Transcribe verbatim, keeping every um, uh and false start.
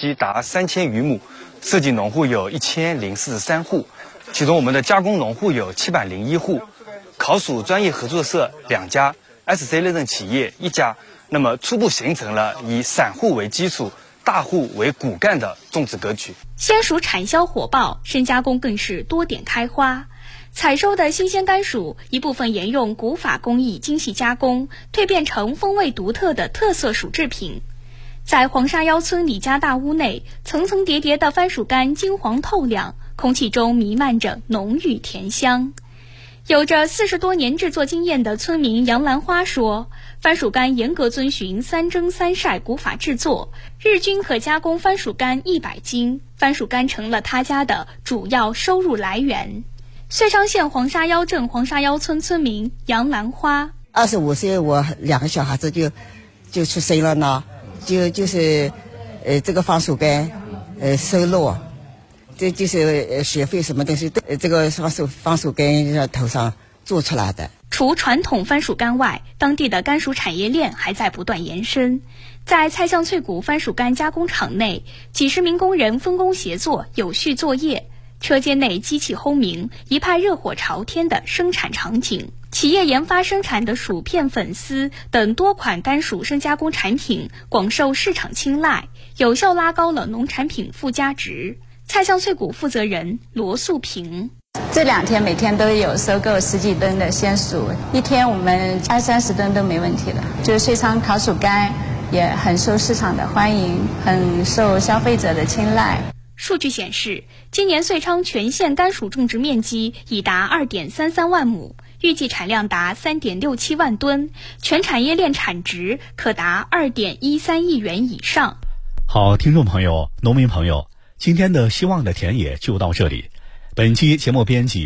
基达三千余亩，涉及农户有一千零四十三户，其中我们的加工农户有七百零一户，考属专业合作社两家 ，S C 认证企业一家。那么初步形成了以散户为基础、大户为骨干的种植格局。 鲜薯产销火爆，深加工更是多点开花。采收的新鲜甘薯，一部分沿用古法工艺精细加工，蜕变成风味独特的特色薯制品。在黄沙腰村李家大屋内，层层叠叠的番薯干金黄透亮，空气中弥漫着浓郁甜香。有着四十多年制作经验的村民杨兰花说，番薯干严格遵循三蒸三晒古法制作，日均可加工番薯干一百斤，番薯干成了他家的主要收入来源。遂昌县黄沙腰镇黄沙腰村村民杨兰花： 二十五岁，我两个小孩子就就出生了呢，就就是呃这个番薯干呃收入。这就是学费什么东西，这个番薯番薯干头上做出来的。 除传统番薯干外，当地的甘薯产业链还在不断延伸。在蔡巷翠谷番薯干加工厂内，几十名工人分工协作，有序作业。车间内机器轰鸣，一派热火朝天的生产场景。企业研发生产的薯片、粉丝等多款甘薯深加工产品广受市场青睐，有效拉高了农产品附加值。蔡巷翠谷负责人罗素平： 这两天每天都有收购十几吨的鲜薯，一天我们二三十吨都没问题的。就是遂昌烤薯干也很受市场的欢迎，很受消费者的青睐。 数据显示，今年遂昌全县甘薯种植面积已达 二点三三万亩，预计产量达 三点六七万吨，全产业链产值可达 二点一三亿元以上。 好，听众朋友、农民朋友，今天的希望的田野就到这里。本期节目编辑